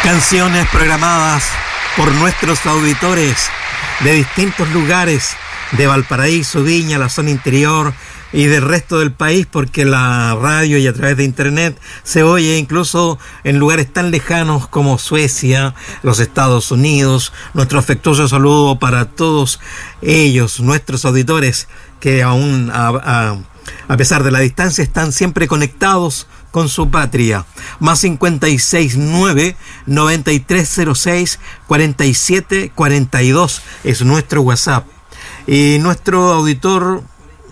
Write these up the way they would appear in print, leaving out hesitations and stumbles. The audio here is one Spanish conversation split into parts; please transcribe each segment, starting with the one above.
Canciones programadas por nuestros auditores de distintos lugares de Valparaíso, Viña, la zona interior y del resto del país, porque la radio y a través de internet se oye incluso en lugares tan lejanos como Suecia, los Estados Unidos. Nuestro afectuoso saludo para todos ellos, nuestros auditores, que aún a pesar de la distancia están siempre conectados con su patria. Más 569 9306 4742 es nuestro WhatsApp. Y nuestro auditor,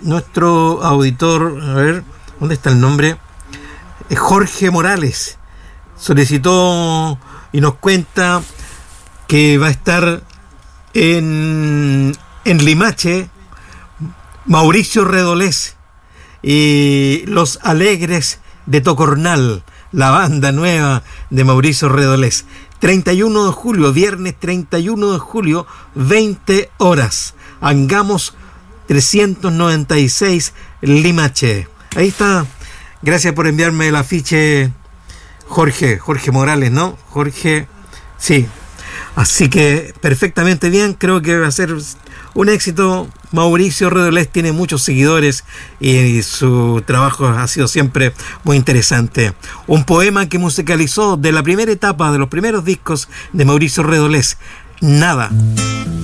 a ver, ¿dónde está el nombre? Jorge Morales solicitó y nos cuenta que va a estar en Limache Mauricio Redolés y Los Alegres de Tocornal, la banda nueva de Mauricio Redolés. 31 de julio, viernes 31 de julio, 20 horas. Angamos 396, Limache. Ahí está. Gracias por enviarme el afiche, Jorge Morales, ¿no? Jorge, sí. Así que perfectamente bien, creo que va a ser un éxito. Mauricio Redolés tiene muchos seguidores y su trabajo ha sido siempre muy interesante. Un poema que musicalizó de la primera etapa de los primeros discos de Mauricio Redolés, Nada.